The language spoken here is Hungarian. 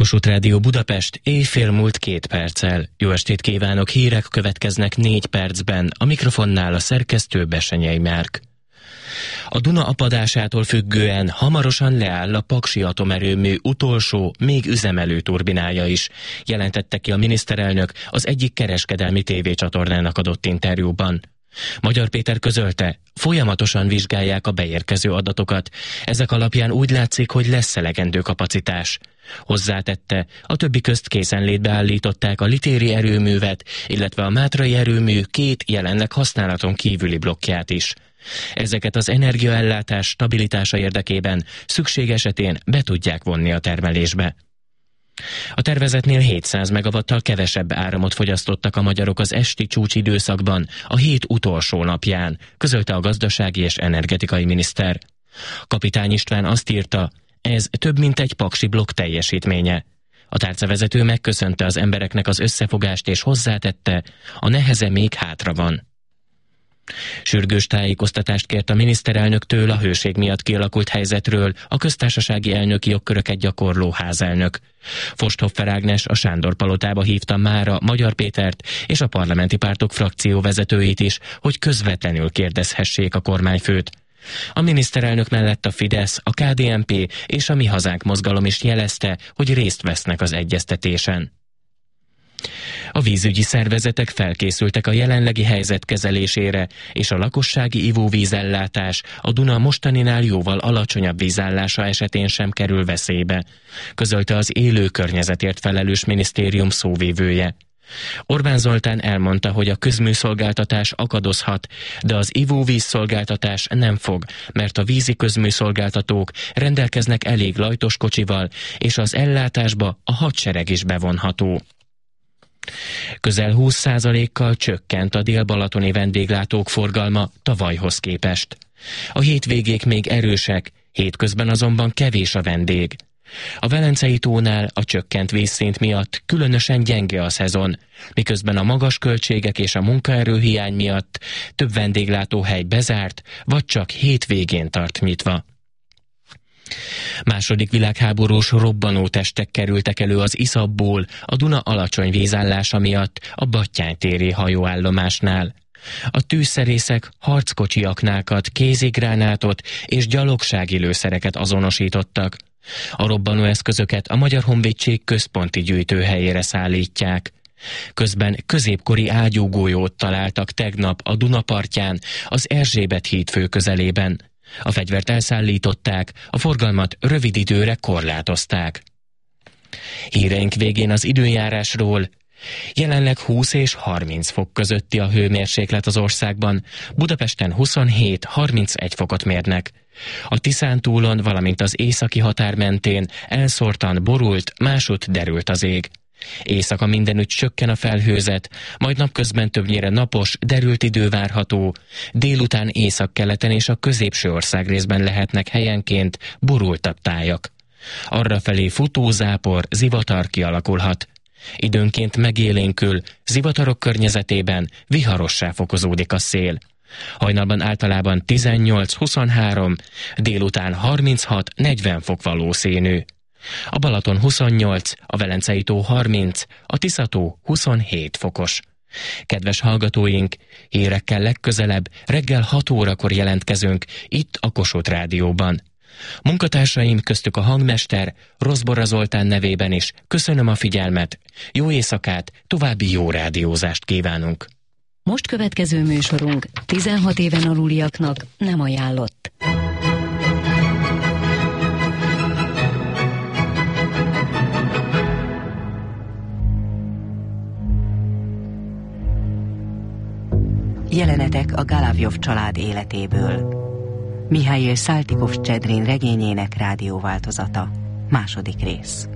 Kossuth Rádió Budapest, éjfél múlt 2 perccel. Jó estét kívánok, hírek következnek 4 percben. A mikrofonnál a szerkesztő Bessenyei Márk. A Duna apadásától függően hamarosan leáll a Paksi atomerőmű utolsó, még üzemelő turbinája is, jelentette ki a miniszterelnök az egyik kereskedelmi tévécsatornának adott interjúban. Magyar Péter közölte, folyamatosan vizsgálják a beérkező adatokat. Ezek alapján úgy látszik, hogy lesz elegendő kapacitás. Hozzátette, a többi közt készenlétbe állították a litéri erőművet, illetve a mátrai erőmű 2 jelenleg használaton kívüli blokkját is. Ezeket az energiaellátás stabilitása érdekében szükség esetén be tudják vonni a termelésbe. A tervezetnél 700 megawattal kevesebb áramot fogyasztottak a magyarok az esti csúcsidőszakban, a hét utolsó napján, közölte a gazdasági és energetikai miniszter. Kapitány István azt írta, ez több mint egy paksi blokk teljesítménye. A tárcavezető megköszönte az embereknek az összefogást és hozzátette, a neheze még hátra van. Sürgős tájékoztatást kért a miniszterelnöktől a hőség miatt kialakult helyzetről a köztársasági elnöki jogköröket gyakorló házelnök. Forsthoffer Ágnes a Sándor palotába hívta mára Magyar Pétert és a parlamenti pártok frakcióvezetőit is, hogy közvetlenül kérdezhessék a kormányfőt. A miniszterelnök mellett a Fidesz, a KDNP és a Mi Hazánk mozgalom is jelezte, hogy részt vesznek az egyeztetésen. A vízügyi szervezetek felkészültek a jelenlegi helyzet kezelésére, és a lakossági ivóvízellátás a Duna mostaninál jóval alacsonyabb vízállása esetén sem kerül veszélybe, közölte az élő környezetért felelős minisztérium szóvivője. Orbán Zoltán elmondta, hogy a közműszolgáltatás akadozhat, de az ivóvízszolgáltatás nem fog, mert a vízi közműszolgáltatók rendelkeznek elég lajtos kocsival, és az ellátásba a hadsereg is bevonható. Közel 20%-kal csökkent a dél-balatoni vendéglátók forgalma tavalyhoz képest. A hétvégék még erősek, hétközben azonban kevés a vendég. A Velencei tónál a csökkent vízszint miatt különösen gyenge a szezon, miközben a magas költségek és a munkaerőhiány miatt több vendéglátóhely bezárt, vagy csak hétvégén tart nyitva. Második világháborús robbanótestek kerültek elő az Iszapból a Duna alacsony vízállása miatt a Battyány-téri hajóállomásnál. A tűzszerészek harckocsiaknákat, kézigránátot és gyalogsági lőszereket azonosítottak. A robbanóeszközöket a Magyar Honvédség központi gyűjtőhelyére szállítják. Közben középkori ágyúgolyót találtak tegnap a Duna partján, az Erzsébet híd főközelében. A fegyvert elszállították, a forgalmat rövid időre korlátozták. Híreink végén az időjárásról. Jelenleg 20 és 30 fok közötti a hőmérséklet az országban, Budapesten 27-31 fokot mérnek. A Tiszántúlon, valamint az északi határ mentén elszórtan borult, másutt derült az ég. Éjszaka mindenütt csökken a felhőzet, majd napközben többnyire napos, derült idő várható. Délután északkeleten és a középső országrészben lehetnek helyenként borultabb tájak. Arrafelé futózápor, zivatar kialakulhat. Időnként megélénkül, zivatarok környezetében viharossá fokozódik a szél. Hajnalban általában 18-23, délután 36-40 fok valószínű. A Balaton 28, a Velencei tó 30, a Tisza-tó 27 fokos. Kedves hallgatóink, hírekkel legközelebb reggel 6 órakor jelentkezünk itt a Kossuth Rádióban. Munkatársaim, köztük a hangmester, Rozbora Zoltán nevében is köszönöm a figyelmet, jó éjszakát, további jó rádiózást kívánunk. Most következő műsorunk 16 éven aluliaknak nem ajánlott. Jelenetek a Galavjov család életéből. Mihail Saltykov-Csedrin regényének rádióváltozata. Második rész.